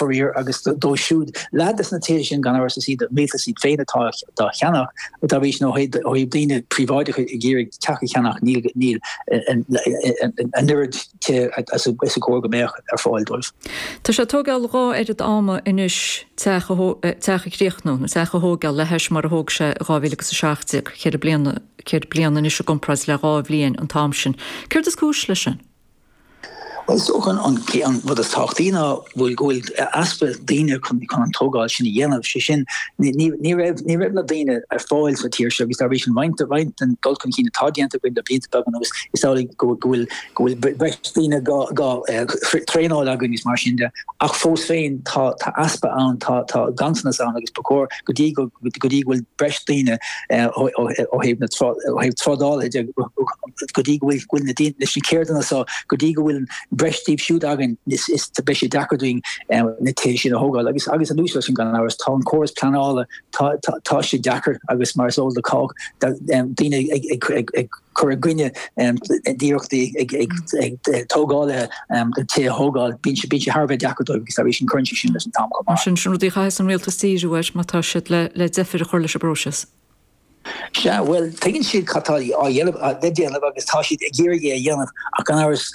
career agus do shoot lad is natation gan our see that meet see fein da channach da we no he been provide gear take channach Neil and never to as a go fall Dolf. Tá sé tógal rá het ama inis teachréchtno hogal le heis mar hoog se rávileg sa 60 keer blian is kompras le ráhlíon an tamsin. Cur is cúslechen? Well, so on wat is tachtina will go aspe dine kan an togal sin yen sin ni reb na dine foils wat hier so starvation weint en gold kan hin tadient in de Petersburg is go dine go train all agunis marinde ach fos fein ta aspe an ta ganznes an agus bekor godi will brecht dine o heb net trodal godi will na din is keert an so godi will Brestdeep shoot again this is the best Dakar doing natation hoga agus an using gan hours town chorus plan all ta Dakar agus mars all the cog that dina Corrigine direct the togale the te hoga binch Harvard Dakar because I current sin tam. Sin di ha an real prestige weis mata le defer chorle broses. Yeah, well, taking shit Katali or yellow, the yellow agus tashi gear yellow. I can hours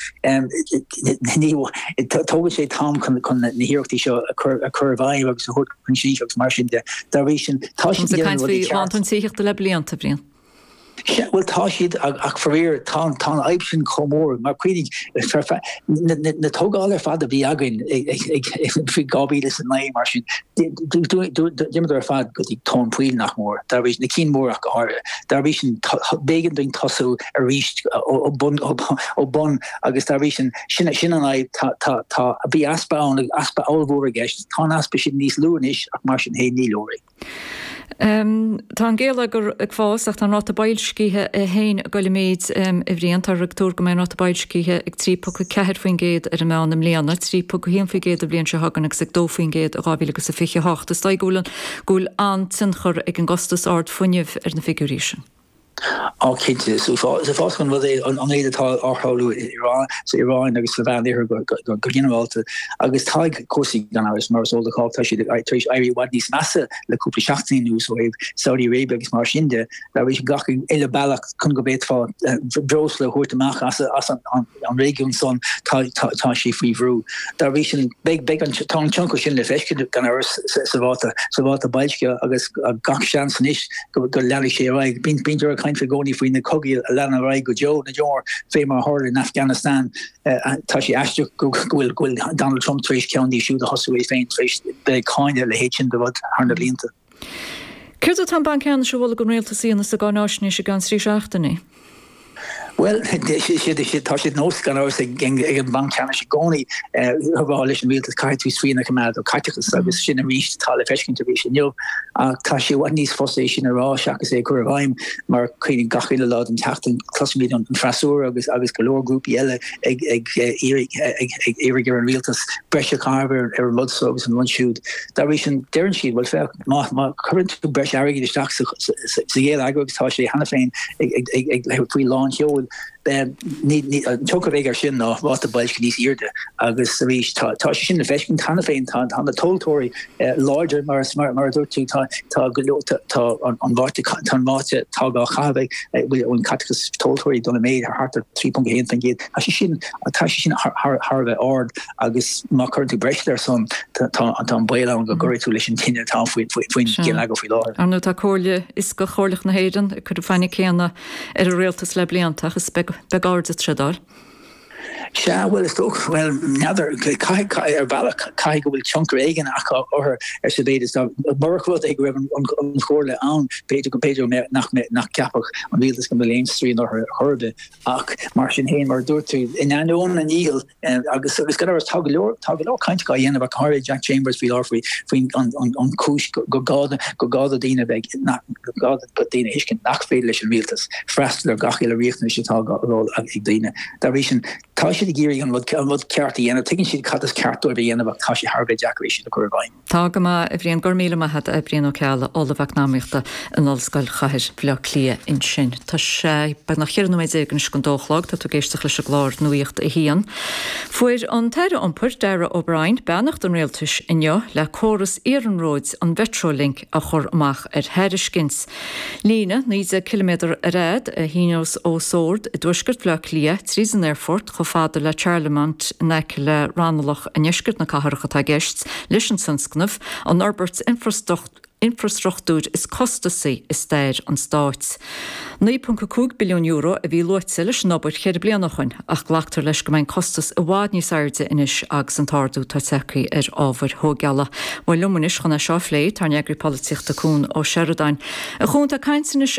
told say Tom can the hero the show a curve I was a hot condition marching the direction tashi the lebliant brin. Well, Tashid ag career tan Ibsen komor mar queenie na togaler father be agin fi gobi this name marching do fad got ton puil nach more there is the keen more there is begen doing tosso a reached o bon agus there is shin and I ta be aspa all over guest tan aspa shin these lunish marching hey ni lori. Tá géala gur ag fáach an ráta bailscíthe a héin goileméid i bhríontar rector go mé ráta bailscíthe ag 3.4 faoin géad ar an mánam léana 3.1 faoin géad a bblion se hagan ag 6 faoin géad a rábhílagus a fiche 8. Is gúlan gúil an tinchar ag an gostas ard funineh ar na figurísin. Okay, so fast one was on the Arhalu Iran, so Iran, agus Slavan there go to agus tag coursing than I was Mars all the call touch I what these massa le couple shafting news wave Saudi Arabia is Marshinda that we got in the balak couldn't go bet for brosle hortemach as on region son tashi free vru that we big on chunk in the fish can our savata Balska agus gach chance nish go lally she right been kind for going for in the Kogi Lana Rai go Joe the Jor Famous Hurl in Afghanistan Tashi Ashtuk will Donald Trump Trish County shoot the Husaway faint Trish the kind of the hitching the what Harnalinta. Curta tan bancan se bhfuil go réalta síana sa gánáisní se gan 3 Well, she touched it no scan or saying bank channel she goni evaluation wheel to kai to swing command or kaiticus service she reached tall fish contribution tashi what needs frustration or shaka say curvaim mar queen gachil a lot and tachtin plus medium frasur agus galore group yella Eric and realtas pressure carver er mud service and one shoot that region darren sheet will fail ma current to brush arigi the stocks so yeah I go tashi hanafane free launch need choker sin no wat the Belgian these year agus reach sin the fashion tan the toll tory larger mar smart to on what tan mate tag have on categories toll tory done made her heart 3.8 thing get sin har ord agus ma currently breach their son tan boil on go to listen tin town for go for law an ta chole is go chorlich na heden could find cena a realtas lebliant agus begáard a tredal. Yeah, well, it's well. Another Kai will chunk Reagan or she made it. Morocco they go on Corle on Pedro nach Capach on wheels can be Lane Street or Herde Martian Hain or Dortu in Anon and Eagle and August got our Tagalore kind of guy in about Harry Jack Chambers we offer on Kush go God Dina beg not God but Dina Hishkin nach Fedelish and Realtas Frastler Gachil Riechnish Dina that region Kashi géirí an wat ceartí ana tegin siad catas ceartú bhí ana Kashi Harga Jackaréis a chuáin. Tá go a bhríon gormíle hat a bríon ceala olahah náíochtta an allscoil chair bla lia in sin. Tá sé be nach chéirú méid égan gon dóchlag, tá tú géisteach leis a glár nuíocht a hían. Fuair an teire ompur Dara O'Brien beannacht an réaltas inneo le choras Éireanróid an Metrolink a chur amach Heiriscins. Lína 9 km a réad a híos ó Sord i dúisgurt bla lia trísan airfort go fáidir le Charlemont neic le ranalach a neisgurt na caharcha geist leis an sanscnamh an Norbert's infrastruchtúr is costasaí is stair an Stáit. 9.2 billiún euro a bhí loitse leis nobert chéir blianachchain ach ghlaachtar leis go main costas a bhád níos airde inis agus an tardú tá tecaí ábhar thógeala. Bhil lumanis chuna seo lé tar neagri políochta cún ó Sheridan. A chunta caiinsinis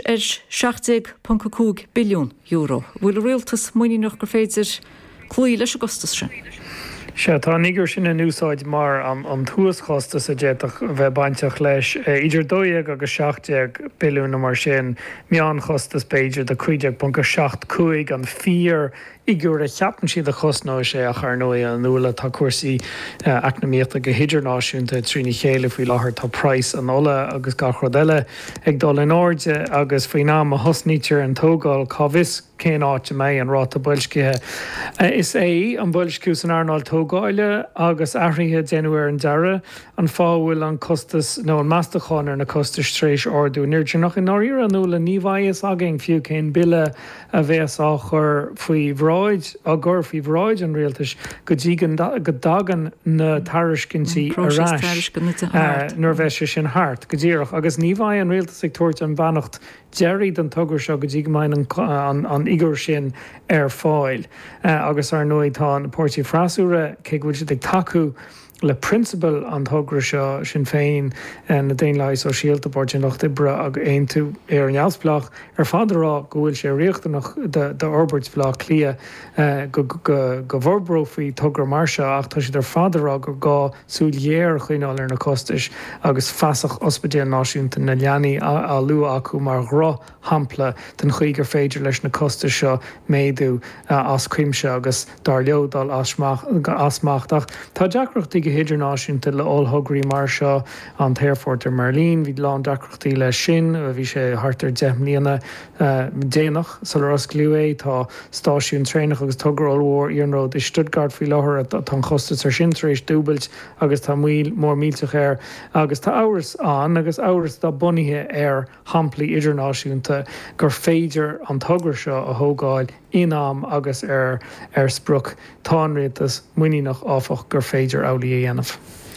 60.2 billiún euro. Bhfuil rialtas muoine nach gur féidir clúí leis a costas sin. Se tá nígur sin an úsáid mar an thuaschostas a déach bheith bainteach leis idir 2 agus 60 billiún mar sin meán chostas Beiidir de 5.7 an 4 igur a cheapan siad a chosná sé a chu nó an nula tá cuasaí eacnamíochta go hidirnáisiúnta trína chéile faoi láthair tá Price an ola agus ga chrodile ag dul in áide agus faoi ná a hosnítear an tógáil cábhis cé áte mé an ráta builscithe. Is é an builsciú an Arnáil tógáile agus ahraithe déanúir an deire an fáhfuil an costas nó an meastachánar na costas trééis ordú níirte nach in áír an nula níomhaíos agin fiú cén bille a bheits á chur faoi bhráid a gur faoi bhráid an réaltas go dtí go dagan na tariscinntaí arás nuair bheith sin hart go ddíireach agus níomhaid an réaltas ag tuairt an bheannacht Jerry den tugur seo go dtí gomain an igur sin fáil agus ar nuaid tá na Pórtaí Freasúra cé bhfuil si ag taú le principal an thugra seo sin féin na déon leis ó síalta bord sin nach ibre ag éon tú ar an neamsplach fádarrá go bhfuil sé riochtanach de orbertsplach lia go bhorbró faoi tugra mar seo ach tá si ar fádarrá gur gá súléir chuoineáil ar na costais agus feasach ospidéal náisiúnta na leanaí a lua acu mar rá hampla den chuigur féidir leis na costais seo méadú as cuimse agus dar leodal asmachtach. Tá deacrochtaí hidirnáisiúnta le allthograí mar seo an Tairfortar Marlín, bhí lán deacrochtaí le sin, bhí sé hartar 10 mbliana déanach sal ras glué tá stáisiún trénach agus tugrálhór Iarnród is Stuttgart faoi láthair tá chostas ar sin éis dúbailt agus tá mór mílteach air agus tá áras an agus áras dá bunithe ar hamplaí idirnáisiúnta gur féidir an tugra seo a thógáil inám agus ar spruch tárétas muoíach áfach gur féidir álaí dhéanamh.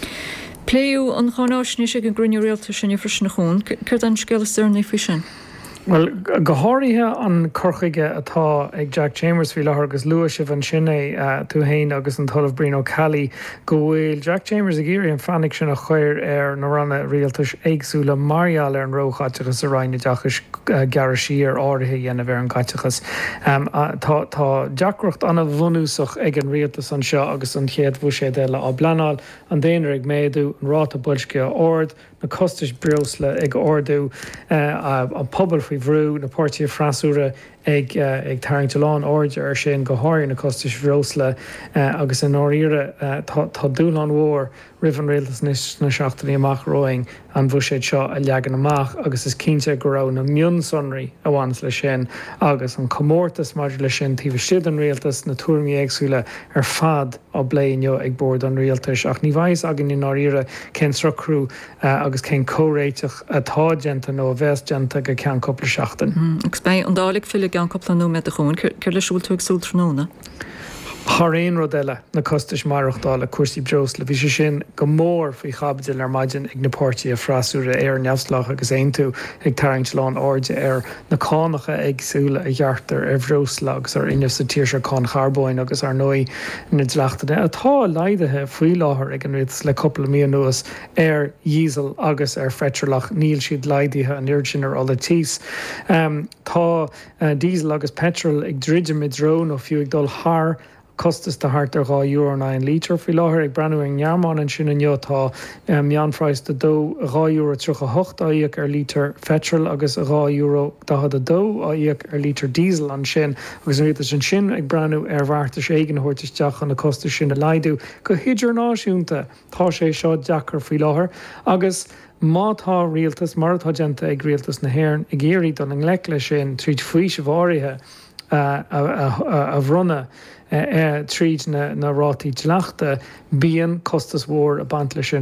Pléú an chánáisní sé an grúne réalta sin i frisna chun, chuir an scélasúna fi sin. Well, go háirithe an corchaige atá ag Jack Chambers fi lethir agus luas an sinné tú hain agus an talamh Brino Cali go bhfuil Jack Chambers ag géirí an fannic sin a chuir ar na ranna rialtas éagsúla marial ar an róchateachas a reinine deachas garasí ar áirithe dhéanamh ar an gaiteachas. Tá deacrocht anna bhunúsach ag an rialtas an seo agus an chéad bhú sé déile á blanáil an déanaar ag méadú an ráta builsce a ord na costais briosla ag ordú an pobal faoi bhrú na Pórtaí Freasúra ag Tarrington orde ar sin go háir na costais bhrósla agus an áíre tá dúlan mhór rihan réaltas na seachtaí amach roing an bhu sé seo a leagan amach agus is cínte go rá na mion sonraí a bhaint le sin agus an commórtas mar le sin tíh siad an réaltas na túirmí éagsúla ar fad á bléineo ag bord an réaltas ach ní bhaid agin in áíre cén srocrú agus cén córéiteach atá genta nó a bheits genta go cean coppla seachtain. Agus bé an dálaigh fiúla gan coppla nó me a chun chuir le siúil tú ag súltróna. Thraon rodile na costais marachtála cuasaí briosla bhí sé sin go mór faoi chabdil ar maidin ag na Pórtaí Freasúra ar neamslach agus éon tú ag Tarrington orde ar na cánacha agsúla a dheartar ar bhrósla agus ar inne sa tíir se cá charbóin agus ar nói na dleachtaine atá leidathe faoi láthair ag an ritas le coppla míon nuas ar díosel agus ar fetralach níl siad leidaithe an urgin ar alla tíos. Tá díosel agus petrol ag dridge midrón ó fiú ag dul thar costas de hart ar €2 lítar fi láthir ag brenn ag nearmán an sin annetá meanfreis de dó €2.38 ar lítar fetrol agus €2.2 ar lítar diesel an sin agus an an sin ag brenn ar bhartas éigen hortisteach an na costa sin a leidú go hiidir náisiúnta tá sé seo deachar fi láthair agus mátá rialtas martá genta ag rialtas na hhéirn ag géirí don an le lei sin tríd faoi se bháirithe a bhrunne tríd na rátaí leachta bíon costas mhór a bant lei sin